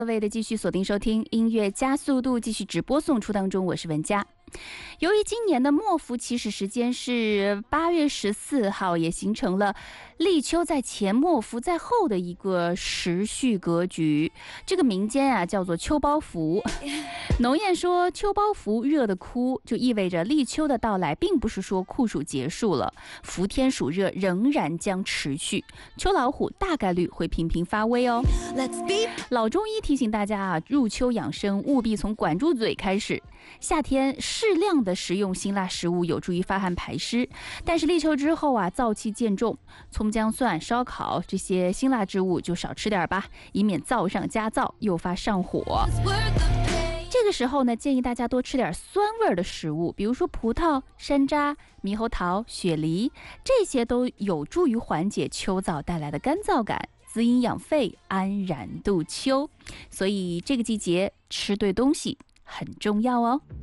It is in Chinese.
各位的继续锁定收听音乐加速度，继续直播送出当中，我是文佳。由于今年的末伏起始时间是8月14号，也形成了立秋在前末伏在后的一个时序格局。这个民间啊叫做秋包伏。农谚说秋包伏热的哭，就意味着立秋的到来并不是说酷暑结束了，伏天暑热仍然将持续，秋老虎大概率会频频发威哦。老中医提醒大家啊，入秋养生务必从管住嘴开始。夏天适量的食用辛辣食物有助于发汗排湿，但是立秋之后啊，燥气渐重，葱姜蒜、烧烤这些辛辣之物就少吃点吧，以免燥上加燥，诱发上火。这个时候呢，建议大家多吃点酸味的食物，比如说葡萄、山楂、猕猴桃、雪梨，这些都有助于缓解秋燥带来的干燥感，滋阴养肺，安然度秋。所以这个季节吃对东西很重要哦。